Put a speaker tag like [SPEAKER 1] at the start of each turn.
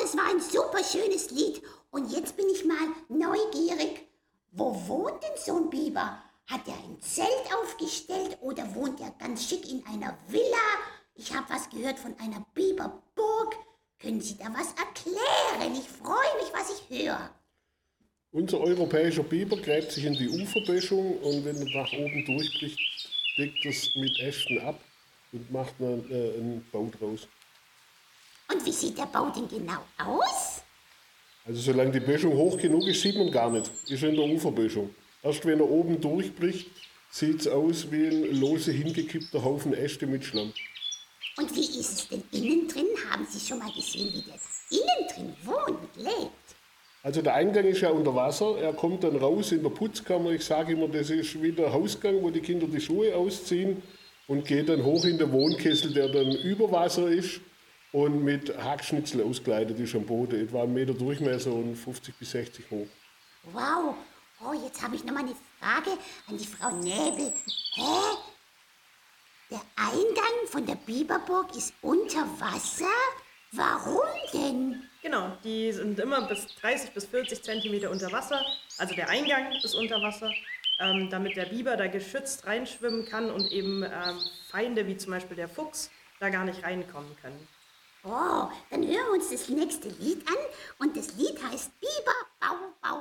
[SPEAKER 1] das war ein super schönes Lied. Und jetzt bin ich mal neugierig. Wo wohnt denn so ein Biber? Hat er ein Zelt aufgestellt oder wohnt er ganz schick in einer Villa? Ich habe was gehört von einer Biberburg. Können Sie da was erklären? Ich freue mich, was ich höre.
[SPEAKER 2] Unser europäischer Biber gräbt sich in die Uferböschung und wenn er nach oben durchbricht, deckt es mit Ästen ab und macht einen Bau draus.
[SPEAKER 1] Und wie sieht der Bau denn genau aus?
[SPEAKER 2] Also solange die Böschung hoch genug ist, sieht man gar nicht. Ist in der Uferböschung. Erst wenn er oben durchbricht, sieht es aus wie ein lose hingekippter Haufen Äste mit Schlamm.
[SPEAKER 1] Und wie ist es denn innen drin? Haben Sie schon mal gesehen, wie der innen drin wohnt und lebt?
[SPEAKER 2] Also der Eingang ist ja unter Wasser, er kommt dann raus in der Putzkammer. Ich sage immer, das ist wie der Hausgang, wo die Kinder die Schuhe ausziehen und geht dann hoch in den Wohnkessel, der dann über Wasser ist und mit Hackschnitzel auskleidet ist am Boden, etwa 1 Meter Durchmesser und 50 bis 60 hoch.
[SPEAKER 1] Wow. Oh, jetzt habe ich noch mal eine Frage an die Frau Näbel. Hä? Der Eingang von der Biberburg ist unter Wasser? Warum denn?
[SPEAKER 3] Genau, die sind immer bis 30 bis 40 Zentimeter unter Wasser. Also der Eingang ist unter Wasser, damit der Biber da geschützt reinschwimmen kann und eben Feinde wie zum Beispiel der Fuchs da gar nicht reinkommen können.
[SPEAKER 1] Oh, dann hören wir uns das nächste Lied an und das Lied heißt Biber, Bau, Bau.